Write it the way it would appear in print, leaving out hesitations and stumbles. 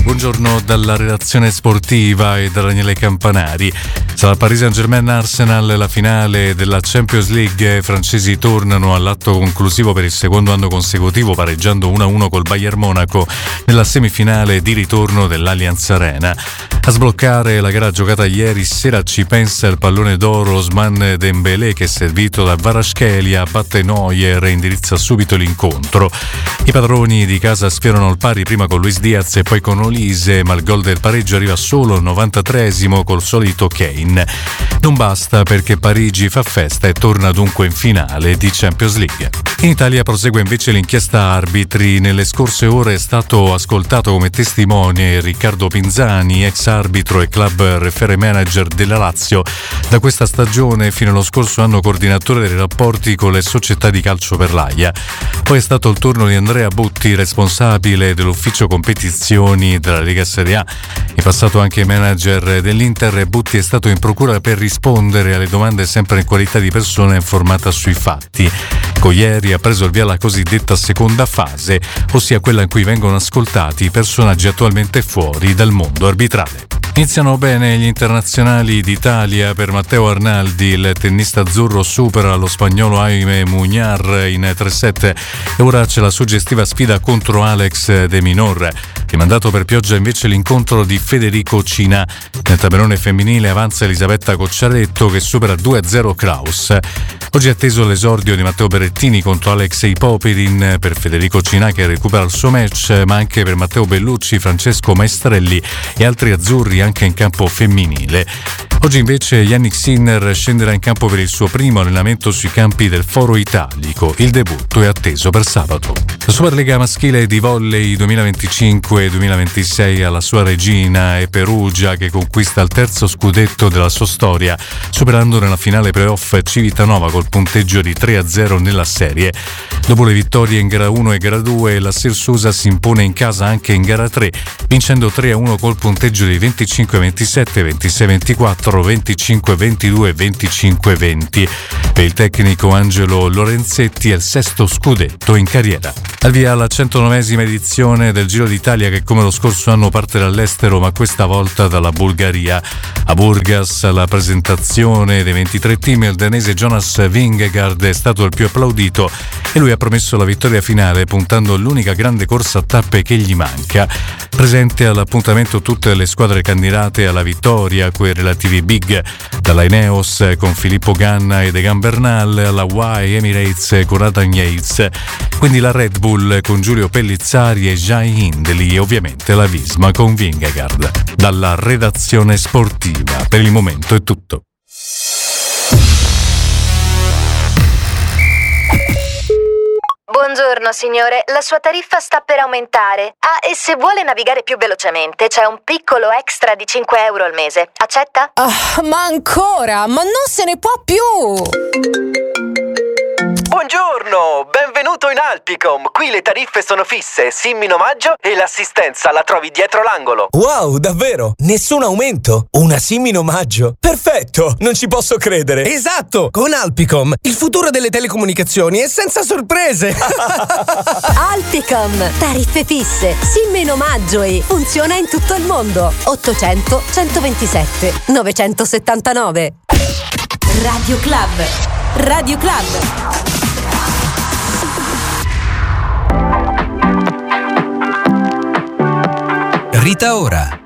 Buongiorno dalla redazione sportiva e da Daniele Campanari. Sarà Paris Saint-Germain-Arsenal la finale della Champions League. I francesi tornano all'atto conclusivo per il secondo anno consecutivo, pareggiando 1-1 col Bayern Monaco nella semifinale di ritorno dell'Allianz Arena. A sbloccare la gara giocata ieri sera ci pensa il pallone d'oro Ousmane Dembélé, che servito da Kvaratskhelia batte Neuer e indirizza subito l'incontro. I padroni di casa sfiorano il pari prima con Luis Diaz e poi con Olise, ma il gol del pareggio arriva solo al 93esimo col solito Kane. Non basta, perché Parigi fa festa e torna dunque in finale di Champions League. In Italia prosegue invece l'inchiesta arbitri. Nelle scorse ore è stato ascoltato come testimone Riccardo Pinzani, ex arbitro e club referee manager della Lazio, da questa stagione fino allo scorso anno coordinatore dei rapporti con le società di calcio per l'AIA. Poi è stato il turno di Andrea Butti, responsabile dell'ufficio competizioni della Lega Serie A. In passato anche manager dell'Inter, Butti è stato in procura per rispondere alle domande sempre in qualità di persona informata sui fatti. Ieri ha preso il via la cosiddetta seconda fase, ossia quella in cui vengono ascoltati i personaggi attualmente fuori dal mondo arbitrale. Iniziano bene gli internazionali d'Italia. Per Matteo Arnaldi, il tennista azzurro supera lo spagnolo Jaime Muñar in 3-7 e ora c'è la suggestiva sfida contro Alex De Minaur. Rimandato per pioggia invece l'incontro di Federico Cina. Nel tabellone femminile avanza Elisabetta Cocciaretto, che supera 2-0 Kraus. Oggi è atteso l'esordio di Matteo Berrettini contro Alexei Popirin. Per Federico Cina, che recupera il suo match, ma anche per Matteo Bellucci, Francesco Maestrelli e altri azzurri anche in campo femminile. Oggi invece Yannick Sinner scenderà in campo per il suo primo allenamento sui campi del Foro Italico. Il debutto è atteso per sabato. La Superlega maschile di volley 2025-2026 alla sua regina è Perugia, che conquista il terzo scudetto della sua storia, superando nella finale playoff Civitanova col punteggio di 3-0 nella serie. Dopo le vittorie in gara 1 e gara 2, la Sirsusa si impone in casa anche in gara 3, vincendo 3-1 col punteggio di 25-27, 26-24, 25-22 e 25-20. Per il tecnico Angelo Lorenzetti è il sesto scudetto in carriera. Al via la 109esima edizione del Giro d'Italia, che come lo scorso anno parte dall'estero, ma questa volta dalla Bulgaria. A Burgas, alla presentazione dei 23 team, il danese Jonas Vingegaard è stato il più applaudito e lui ha promesso la vittoria finale, puntando all'unica grande corsa a tappe che gli manca. Presente all'appuntamento tutte le squadre candidate alla vittoria, quei relativi big, dalla Ineos con Filippo Ganna e Egan Bernal alla Y Emirates con Adam Yates, quindi la Red Bull con Giulio Pellizzari e Jai Hindley e ovviamente la Visma con Vingegaard. Dalla redazione sportiva per il momento è tutto. Buongiorno signore, la sua tariffa sta per aumentare. Ah, e se vuole navigare più velocemente c'è un piccolo extra di 5 euro al mese. Accetta? Ma ancora? Ma non se ne può più! Buongiorno, benvenuto in Alpicom. Qui le tariffe sono fisse, SIM in omaggio e l'assistenza la trovi dietro l'angolo. Wow, davvero? Nessun aumento? Una SIM in omaggio? Perfetto, non ci posso credere. Esatto, con Alpicom il futuro delle telecomunicazioni è senza sorprese. Alpicom, tariffe fisse, SIM in omaggio e funziona in tutto il mondo. 800 127 979. Radio Club. Radio Club. Rita Ora